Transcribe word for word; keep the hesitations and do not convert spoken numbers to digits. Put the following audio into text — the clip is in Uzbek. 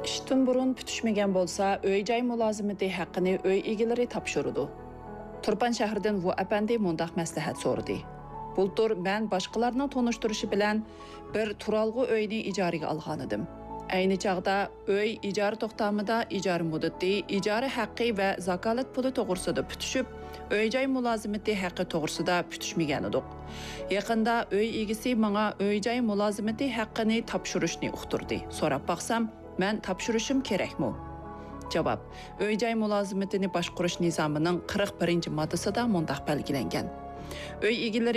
İşten burun pütüşmegen bolsa, öy-joy mulozimati haqqini öy egalari topshirdi. Turpan shahridan bu apandi mundaq maslahat so'radi. Bultur men boshqalarning tonishtirishi bilan bir turalg'u uyni ijaraga olgan edim. Ayni chaqda uy ijara to'xtamida ijara muddati, ijara haqqi va zakalat puli to'g'risida pütüşib, öy-joy mulozimati haqqi to'g'risida pütüşmagan edik. Yaqinda uy egisi menga öy-joy mulozimati haqqini topshirishni uqtirdi. So'rab baqsam, men topshirishim kerakmi? Javob: öy-joy mulozimatini boshqarish nizamining qirq birinchi moddasida mundaq belgilangan. Uy egalari